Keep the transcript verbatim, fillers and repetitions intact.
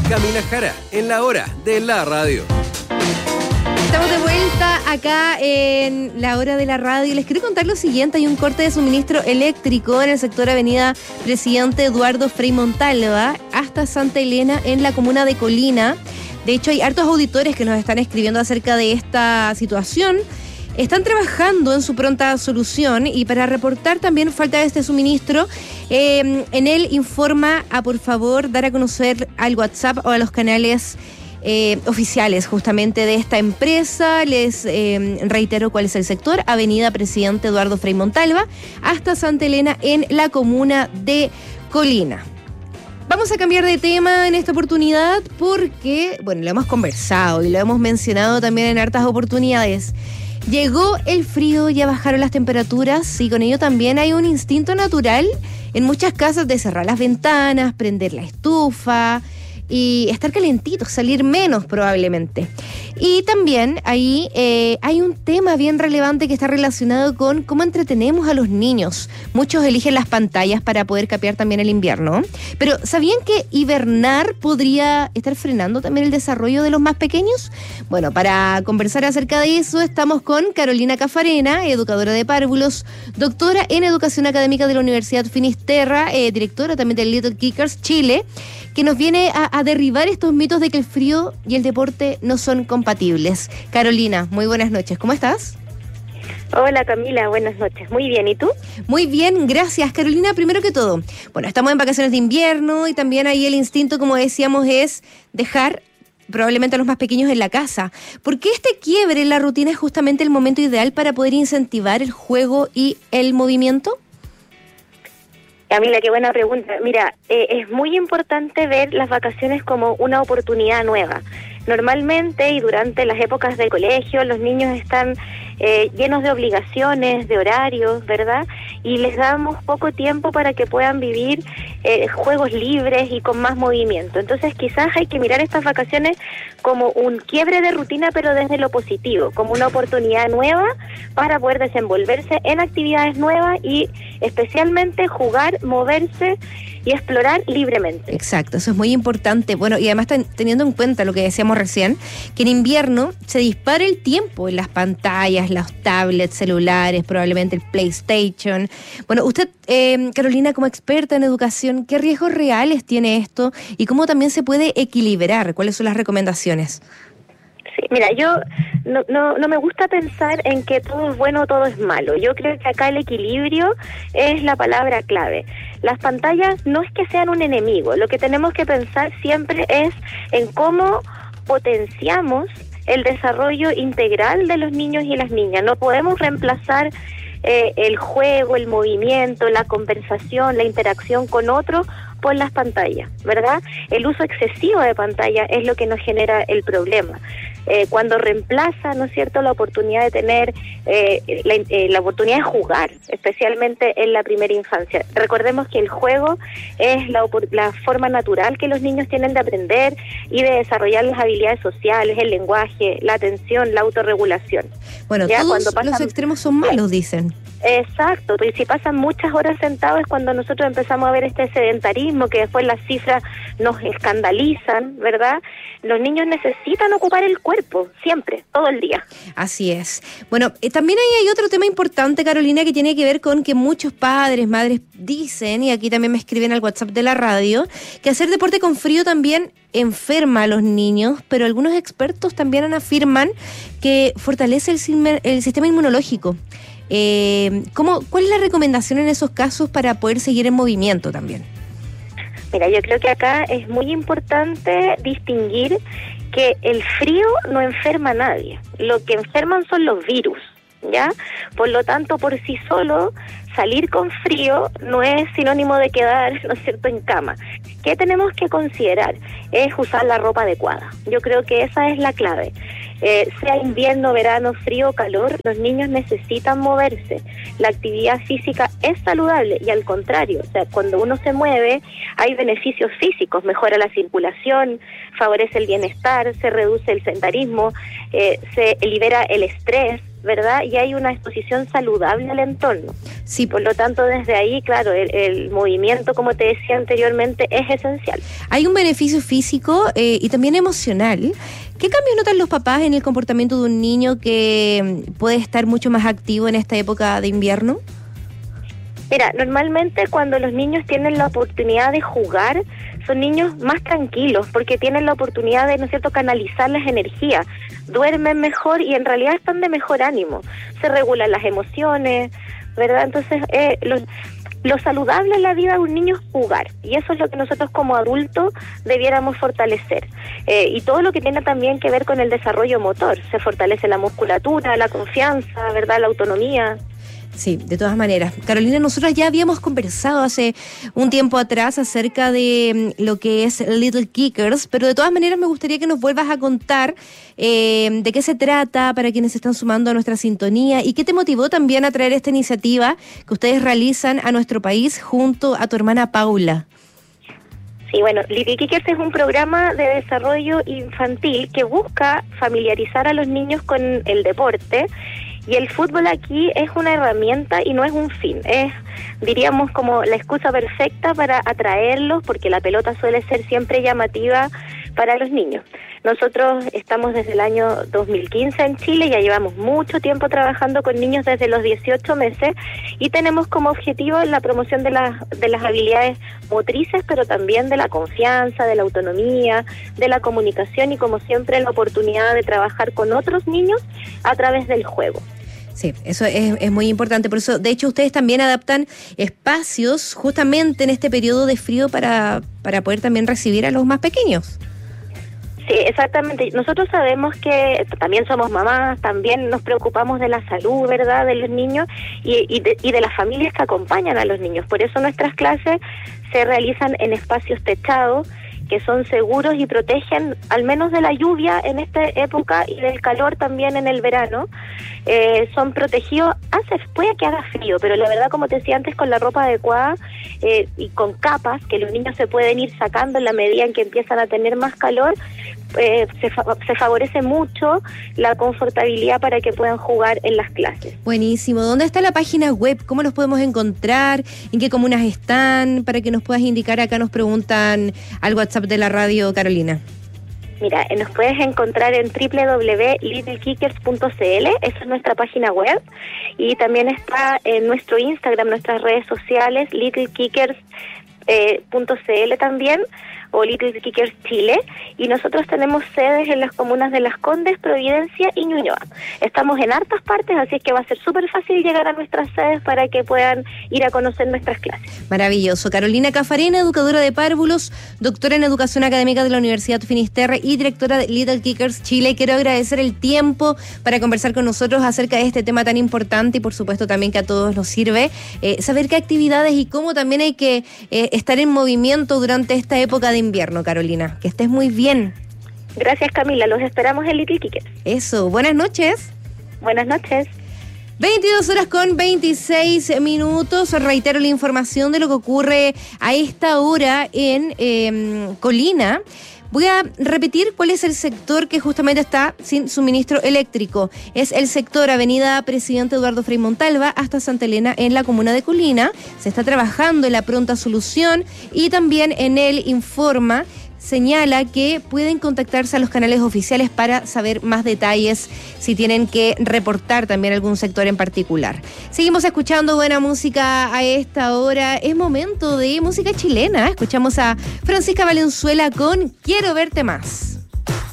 Camila Jara, en la hora de la radio. Estamos de vuelta acá en la hora de la radio. Les quiero contar lo siguiente: hay un corte de suministro eléctrico en el sector Avenida Presidente Eduardo Frei Montalva hasta Santa Elena en la comuna de Colina. De hecho, hay hartos auditores que nos están escribiendo acerca de esta situación. Están trabajando en su pronta solución y para reportar también falta de este suministro, eh, en él informa a por favor dar a conocer al WhatsApp o a los canales eh, oficiales justamente de esta empresa. Les eh, reitero cuál es el sector: Avenida Presidente Eduardo Frei Montalva hasta Santa Elena en la comuna de Colina. Vamos a cambiar de tema en esta oportunidad porque, bueno, lo hemos conversado y lo hemos mencionado también en hartas oportunidades. Llegó el frío, ya bajaron las temperaturas y con ello también hay un instinto natural en muchas casas de cerrar las ventanas, prender la estufa y estar calentitos, salir menos probablemente. Y también ahí eh, hay un tema bien relevante que está relacionado con cómo entretenemos a los niños. Muchos eligen las pantallas para poder capear también el invierno. Pero ¿sabían que hibernar podría estar frenando también el desarrollo de los más pequeños? Bueno, para conversar acerca de eso estamos con Carolina Caffarena, educadora de párvulos, doctora en educación académica de la Universidad Finisterra, eh, directora también del Little Kickers Chile, que nos viene a, a derribar estos mitos de que el frío y el deporte no son compatibles. Carolina, muy buenas noches, ¿cómo estás? Hola Camila, buenas noches. Muy bien, ¿y tú? Muy bien, gracias. Carolina, primero que todo, bueno, estamos en vacaciones de invierno y también ahí el instinto, como decíamos, es dejar probablemente a los más pequeños en la casa. ¿Por qué este quiebre en la rutina es justamente el momento ideal para poder incentivar el juego y el movimiento? Camila, qué buena pregunta. Mira, eh, es muy importante ver las vacaciones como una oportunidad nueva. Normalmente y durante las épocas de colegio los niños están eh, llenos de obligaciones, de horarios, ¿verdad? Y les damos poco tiempo para que puedan vivir eh, juegos libres y con más movimiento. Entonces quizás hay que mirar estas vacaciones como un quiebre de rutina, pero desde lo positivo, como una oportunidad nueva para poder desenvolverse en actividades nuevas y especialmente jugar, moverse y explorar libremente. Exacto, eso es muy importante. Bueno, y además ten, teniendo en cuenta lo que decíamos recién, que en invierno se dispara el tiempo en las pantallas, los tablets, celulares, probablemente el PlayStation. Bueno, usted, eh, Carolina, como experta en educación, ¿qué riesgos reales tiene esto y cómo también se puede equilibrar? ¿Cuáles son las recomendaciones? Sí, mira, yo no, no, no me gusta pensar en que todo es bueno o todo es malo. Yo creo que acá el equilibrio es la palabra clave. Las pantallas no es que sean un enemigo, lo que tenemos que pensar siempre es en cómo potenciamos el desarrollo integral de los niños y las niñas. No podemos reemplazar eh, el juego, el movimiento, la conversación, la interacción con otro por las pantallas, ¿verdad? El uso excesivo de pantalla es lo que nos genera el problema. Eh, cuando reemplaza, ¿no es cierto?, la oportunidad de tener, eh, la, eh, la oportunidad de jugar, especialmente en la primera infancia. Recordemos que el juego es la, la forma natural que los niños tienen de aprender y de desarrollar las habilidades sociales, el lenguaje, la atención, la autorregulación. Bueno, ¿ya? Todos cuando pasan, los extremos son malos, dicen. Exacto, y si pasan muchas horas sentados es cuando nosotros empezamos a ver este sedentarismo, que después las cifras nos escandalizan, ¿verdad? Los niños necesitan ocupar el cuerpo, siempre, todo el día. Así es. Bueno, eh, también ahí hay otro tema importante, Carolina, que tiene que ver con que muchos padres, madres dicen, y aquí también me escriben al WhatsApp de la radio, que hacer deporte con frío también enferma a los niños, pero algunos expertos también afirman que fortalece el, el sistema inmunológico. Eh, ¿cómo, ¿Cuál es la recomendación en esos casos para poder seguir en movimiento también? Mira, yo creo que acá es muy importante distinguir que el frío no enferma a nadie. Lo que enferman son los virus, ¿ya? Por lo tanto, por sí solo, salir con frío no es sinónimo de quedar, ¿no es cierto?, en cama. ¿Qué tenemos que considerar? Es usar la ropa adecuada. Yo creo que esa es la clave. Eh, sea invierno, verano, frío o calor, los niños necesitan moverse. La actividad física es saludable y al contrario, o sea, cuando uno se mueve hay beneficios físicos, mejora la circulación, favorece el bienestar, se reduce el sedentarismo, eh, se libera el estrés, ¿verdad? Y hay una exposición saludable al entorno. Sí. Por lo tanto, desde ahí, claro, el, el movimiento, como te decía anteriormente, es esencial. Hay un beneficio físico eh, y también emocional. ¿Qué cambios notan los papás en el comportamiento de un niño que puede estar mucho más activo en esta época de invierno? Mira, normalmente cuando los niños tienen la oportunidad de jugar, son niños más tranquilos porque tienen la oportunidad de, ¿no es cierto?, canalizar las energías, duermen mejor y en realidad están de mejor ánimo, se regulan las emociones, ¿verdad? Entonces, eh, lo, lo saludable en la vida de un niño es jugar, y eso es lo que nosotros como adultos debiéramos fortalecer. Eh, y todo lo que tiene también que ver con el desarrollo motor, se fortalece la musculatura, la confianza, ¿verdad?, la autonomía. Sí, de todas maneras. Carolina, nosotros ya habíamos conversado hace un tiempo atrás acerca de lo que es Little Kickers, pero de todas maneras me gustaría que nos vuelvas a contar eh, de qué se trata para quienes se están sumando a nuestra sintonía y qué te motivó también a traer esta iniciativa que ustedes realizan a nuestro país junto a tu hermana Paula. Sí, bueno, Little Kickers es un programa de desarrollo infantil que busca familiarizar a los niños con el deporte. Y el fútbol aquí es una herramienta y no es un fin, es, diríamos, como la excusa perfecta para atraerlos, porque la pelota suele ser siempre llamativa para los niños. Nosotros estamos desde el año dos mil quince en Chile, ya llevamos mucho tiempo trabajando con niños desde los dieciocho meses y tenemos como objetivo la promoción de las, de las habilidades motrices, pero también de la confianza, de la autonomía, de la comunicación y, como siempre, la oportunidad de trabajar con otros niños a través del juego. Sí, eso es, es muy importante. Por eso, de hecho, ustedes también adaptan espacios justamente en este periodo de frío para, para poder también recibir a los más pequeños. Sí, exactamente. Nosotros sabemos que también somos mamás, también nos preocupamos de la salud, ¿verdad?, de los niños y, y, de, y de las familias que acompañan a los niños. Por eso nuestras clases se realizan en espacios techados, que son seguros y protegen al menos de la lluvia en esta época y del calor también en el verano. Eh, son protegidos, hace, puede que haga frío, pero la verdad, como te decía antes, con la ropa adecuada eh, y con capas que los niños se pueden ir sacando en la medida en que empiezan a tener más calor, eh, se, fa se favorece mucho la confortabilidad para que puedan jugar en las clases. Buenísimo. ¿Dónde está la página web? ¿Cómo los podemos encontrar? ¿En qué comunas están? Para que nos puedas indicar, acá nos preguntan al WhatsApp de la radio, Carolina. Mira, nos puedes encontrar en doble u doble u doble u punto little kickers punto c l, esa es nuestra página web, y también está en nuestro Instagram, nuestras redes sociales, little kickers punto c l también, o Little Kickers Chile, y nosotros tenemos sedes en las comunas de Las Condes, Providencia y Ñuñoa. Estamos en hartas partes, así es que va a ser súper fácil llegar a nuestras sedes para que puedan ir a conocer nuestras clases. Maravilloso. Carolina Cafarena, educadora de párvulos, doctora en Educación Académica de la Universidad Finisterre y directora de Little Kickers Chile. Quiero agradecer el tiempo para conversar con nosotros acerca de este tema tan importante y, por supuesto, también que a todos nos sirve eh, saber qué actividades y cómo también hay que eh, estar en movimiento durante esta época de invierno, Carolina. Que estés muy bien. Gracias, Camila. Los esperamos en Little Kickers. Eso. Buenas noches. Buenas noches. veintidós horas con veintiséis minutos. Reitero la información de lo que ocurre a esta hora en eh, Colina. Voy a repetir cuál es el sector que justamente está sin suministro eléctrico. Es el sector Avenida Presidente Eduardo Frei Montalva hasta Santa Elena en la comuna de Colina. Se está trabajando en la pronta solución y también en el informa señala que pueden contactarse a los canales oficiales para saber más detalles si tienen que reportar también algún sector en particular. Seguimos escuchando buena música a esta hora. Es momento de música chilena. Escuchamos a Francisca Valenzuela con Quiero Verte Más.